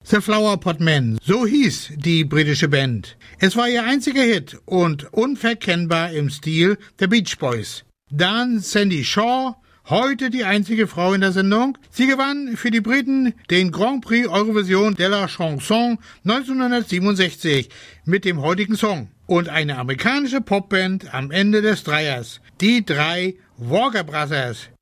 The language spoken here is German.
The Flower Pot Men, so hieß die britische Band. Es war ihr einziger Hit und unverkennbar im Stil der Beach Boys. Dann Sandy Shaw, heute die einzige Frau in der Sendung. Sie gewann für die Briten den Grand Prix Eurovision de la Chanson 1967 mit dem heutigen Song. Und eine amerikanische Popband am Ende des Dreiers, die drei Walker Brothers.